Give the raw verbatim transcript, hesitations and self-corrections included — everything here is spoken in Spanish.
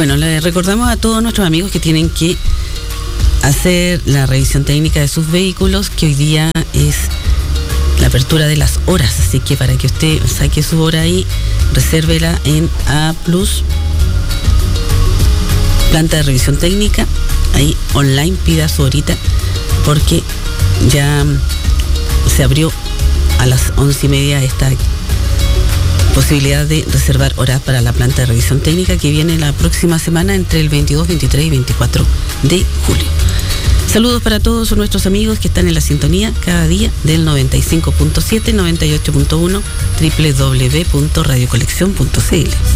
Bueno, le recordamos a todos nuestros amigos que tienen que hacer la revisión técnica de sus vehículos, que hoy día es la apertura de las horas, así que para que usted saque su hora ahí, resérvela en A Plus, planta de revisión técnica, ahí online pida su horita, porque ya se abrió a las once y media esta posibilidad de reservar horas para la planta de revisión técnica que viene la próxima semana entre el veintidós, veintitrés y veinticuatro de julio. Saludos para todos nuestros amigos que están en la sintonía cada día del noventa y cinco punto siete, noventa y ocho punto uno, doble u doble u doble u punto radio colección punto c l.